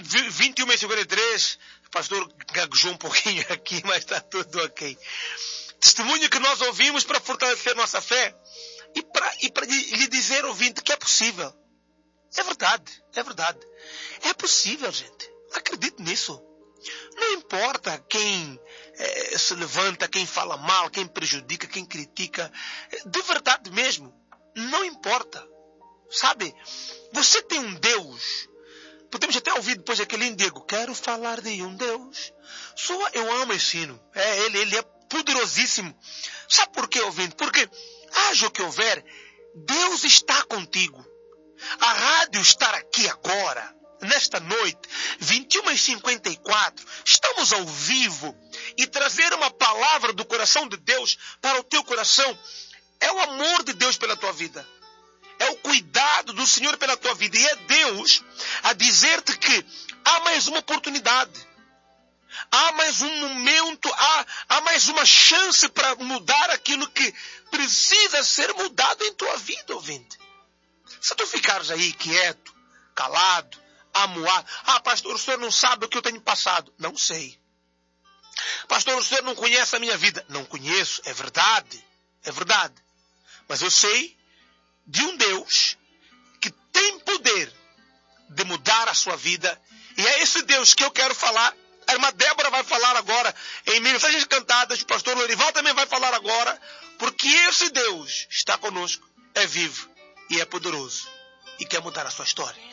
21:53, o pastor gaguejou um pouquinho aqui, mas está tudo ok. Testemunho que nós ouvimos para fortalecer nossa fé e para lhe dizer, ouvinte, que é possível. É verdade, é verdade. É possível, gente. Acredite nisso. Não importa quem se levanta, quem fala mal, quem prejudica, quem critica. De verdade mesmo. Não importa. Sabe? Você tem um Deus. Podemos até ouvir depois aquele Diego. Quero falar de um Deus. Eu amo esse hino. Ele é poderosíssimo. Sabe por quê, ouvinte? Porque, haja o que houver, Deus está contigo. A rádio estar aqui agora, nesta noite, 21:54, estamos ao vivo e trazer uma palavra do coração de Deus para o teu coração é o amor de Deus pela tua vida. É o cuidado do Senhor pela tua vida. E é Deus a dizer-te que há mais uma oportunidade. Há mais um momento, há mais uma chance para mudar aquilo que precisa ser mudado em tua vida, ouvinte. Se tu ficares aí quieto, calado, amuado. Pastor, o senhor não sabe o que eu tenho passado. Não sei. Pastor, o senhor não conhece a minha vida. Não conheço, é verdade. É verdade. Mas eu sei de um Deus que tem poder de mudar a sua vida. E é esse Deus que eu quero falar. A irmã Débora vai falar agora em mensagens cantadas. O pastor Lorival também vai falar agora. Porque esse Deus está conosco, é vivo e é poderoso. E quer mudar a sua história.